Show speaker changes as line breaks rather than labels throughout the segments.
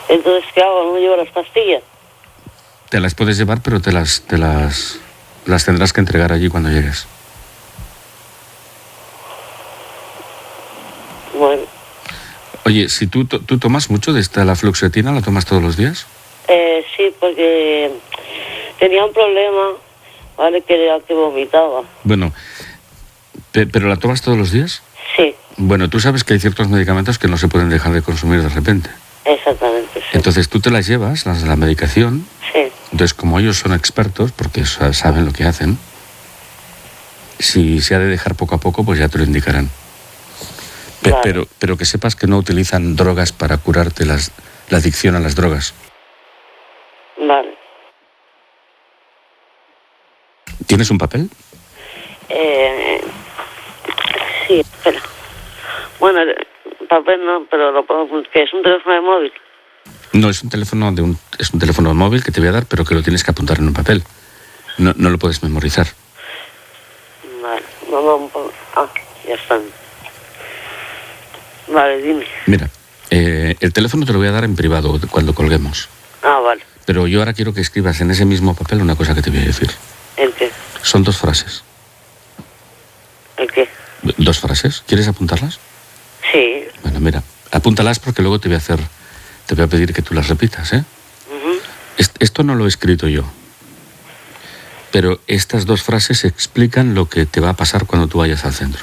Entonces, ¿qué hago? ¿No me llevo las pastillas?
Te las puedes llevar, pero las tendrás que entregar allí cuando llegues.
Bueno.
Oye, si tú tomas mucho de la fluoxetina, ¿la tomas todos los días?
Sí, porque tenía un problema, ¿vale? Que vomitaba.
Bueno, ¿pero la tomas todos los días?
Sí.
Bueno, tú sabes que hay ciertos medicamentos que no se pueden dejar de consumir de repente.
Exactamente, sí.
Entonces tú te las llevas, las de la medicación.
Sí.
Entonces, como ellos son expertos, porque saben lo que hacen, si se ha de dejar poco a poco, pues ya te lo indicarán.
Vale.
Pero que sepas que no utilizan drogas para curarte la adicción a las drogas.
Vale.
¿Tienes un papel?
Sí, espera. Bueno, papel no, pero lo puedo... ¿Qué es un teléfono de móvil?
No, es un teléfono móvil que te voy a dar, pero que lo tienes que apuntar en un papel. No lo puedes memorizar.
Vale, vamos ya están. Vale, dime.
Mira, el teléfono te lo voy a dar en privado cuando colguemos.
Vale.
Pero yo ahora quiero que escribas en ese mismo papel una cosa que te voy a decir.
¿El qué?
Son 2 frases.
¿El qué?
2 frases. ¿Quieres apuntarlas?
Sí.
Bueno, mira, apúntalas porque luego te voy a pedir que tú las repitas, ¿eh?
Uh-huh.
Esto no lo he escrito yo. Pero estas 2 frases explican lo que te va a pasar cuando tú vayas al centro.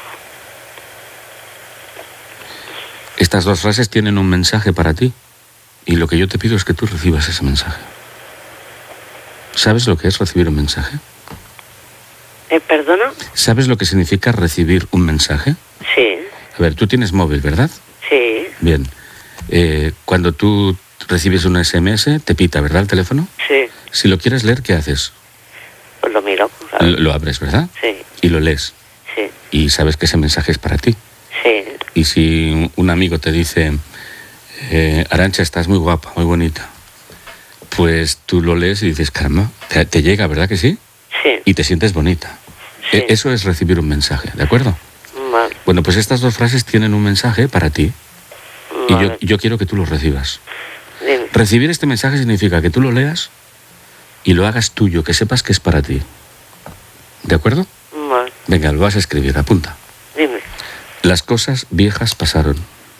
Estas 2 frases tienen un mensaje para ti. Y lo que yo te pido es que tú recibas ese mensaje. ¿Sabes lo que es recibir un mensaje?
¿Perdona?
¿Sabes lo que significa recibir un mensaje?
Sí.
A ver, tú tienes móvil, ¿verdad?
Sí.
Bien. Cuando tú recibes un SMS, te pita, ¿verdad, el teléfono?
Sí.
Si lo quieres leer, ¿qué haces?
Pues lo miro, ¿sabes?
Lo abres, ¿verdad?
Sí.
Y lo lees.
Sí.
Y sabes que ese mensaje es para ti.
Sí.
Y si un amigo te dice, Arantxa, estás muy guapa, muy bonita, pues tú lo lees y dices, caramba, te llega, ¿verdad que sí?
Sí.
Y te sientes bonita.
Sí.
Eso es recibir un mensaje, ¿de acuerdo?
Vale.
Bueno, pues estas 2 frases tienen un mensaje para ti.
Vale.
Y yo quiero que tú lo recibas.
Dime.
Recibir este mensaje significa que tú lo leas y lo hagas tuyo, que sepas que es para ti. ¿De acuerdo?
Vale.
Venga, lo vas a escribir, apunta.
Dime.
Las cosas viejas pasaron.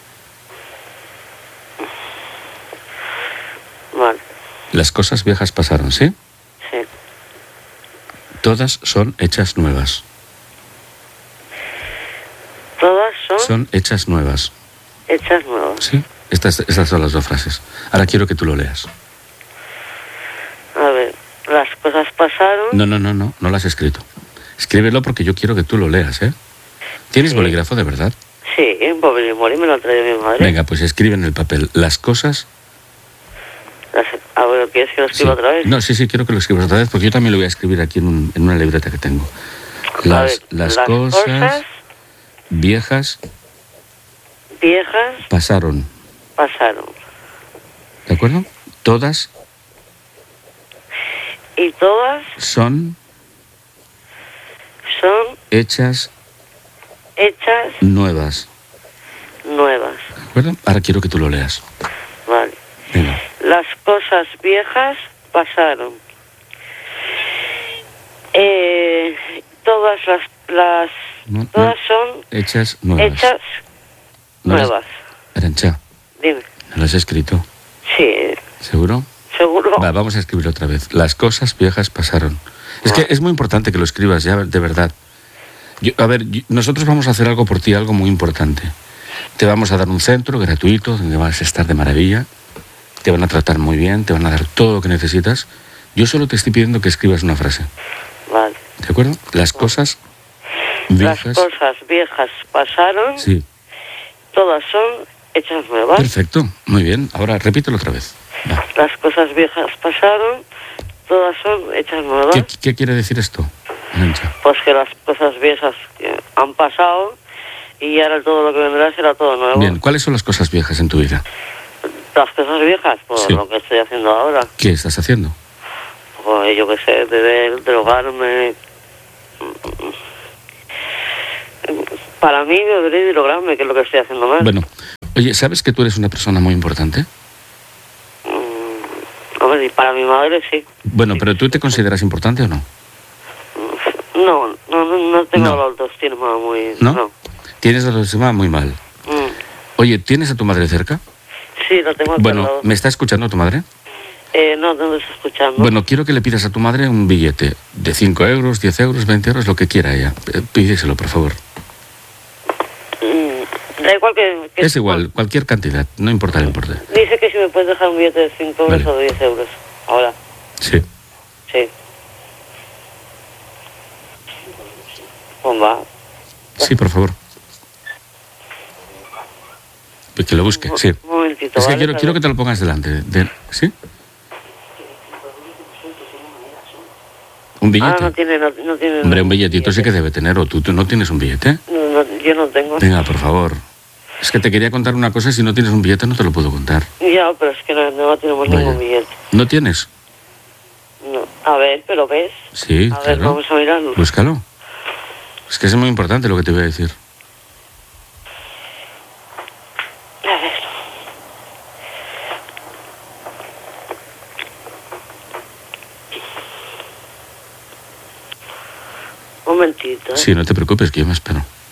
Vale.
Las cosas viejas pasaron, ¿sí?
Sí.
Todas son hechas nuevas.
Todas son
Son hechas nuevas.
hechas nuevas.
¿Sí? Estas son las 2 frases. Ahora quiero que tú lo leas.
A ver, las cosas pasaron.
No lo has escrito. Escríbelo porque yo quiero que tú lo leas, ¿eh? ¿Tienes
Sí.
bolígrafo de verdad?
Sí, en papel y me lo trae mi madre.
Venga, pues escribe en el papel. Las cosas...
A ver, ¿quieres que lo escriba
Sí.
otra vez?
No, sí, quiero que lo escribas otra vez porque yo también lo voy a escribir aquí en una libreta que tengo. Las cosas viejas pasaron. ¿De acuerdo? Todas
Y todas
son hechas nuevas. ¿De acuerdo? Ahora quiero que tú lo leas.
Vale.
Venga.
Las cosas viejas pasaron. Todas todas son
hechas nuevas.
nuevas.
Arantxa,
Dime.
¿no lo has escrito?
Sí,
¿Seguro?
seguro.
Va, vamos a escribirlo otra vez. Las cosas viejas pasaron. Es que es muy importante que lo escribas ya, de verdad. Nosotros vamos a hacer algo por ti, algo muy importante. Te vamos a dar un centro gratuito donde vas a estar de maravilla. Te van a tratar muy bien, te van a dar todo lo que necesitas. Yo solo te estoy pidiendo que escribas una frase.
Vale.
¿De acuerdo? Las cosas viejas...
Las cosas viejas pasaron.
Sí,
Todas son hechas nuevas.
perfecto. Muy bien. Ahora repítelo otra vez. Va.
Las cosas viejas pasaron. Todas son hechas nuevas.
¿Qué quiere decir esto, Arantxa?
Pues que las cosas viejas han pasado y ahora todo lo que vendrá será todo nuevo.
Bien, ¿cuáles son las cosas viejas en tu vida?
Las cosas viejas, pues
Sí.
lo que estoy haciendo ahora.
¿Qué estás haciendo?
Pues yo qué sé, beber, drogarme. Para mí, beber y drogarme, que es lo que estoy haciendo mal.
Bueno, oye, ¿sabes que tú eres una persona muy importante?
Hombre, y para mi madre sí.
Bueno,
Sí.
pero ¿tú te consideras importante o no?
No tengo
No.
la autoestima muy...
¿No? Tienes la autoestima muy mal.
Mm.
Oye, ¿tienes a tu madre cerca?
Sí, lo tengo aquí al
Bueno,
lado.
¿me está escuchando tu madre?
No te estoy escuchando.
Bueno, quiero que le pidas a tu madre un billete de 5 euros, 10 euros, 20 euros, lo que quiera ella. Pídeselo, por favor.
Da igual que...
Es igual, cualquier cantidad, no importa el importe.
Dice que si me puedes dejar un billete de 5 euros
Vale.
o de 10 euros. Ahora,
Sí.
sí. Pues va.
Sí, por favor. Pues que lo busque, sí.
Un momentito,
Es que
¿vale?
quiero que te lo pongas delante. ¿Sí? ¿Un billete?
No tiene...
Hombre, un billetito sí que debe tener, o tú no tienes un billete.
Yo no tengo.
Venga, por favor. Es que te quería contar una cosa, si no tienes un billete no te lo puedo contar.
Ya, pero es que no tenemos
Vaya.
ningún billete.
¿No tienes?
No. A ver, pero ves.
Sí,
A ver,
claro.
vamos a mirarlo.
Búscalo. Es que es muy importante lo que te voy a decir.
A ver. Un momentito, ¿eh?
Sí, no te preocupes, que yo me espero.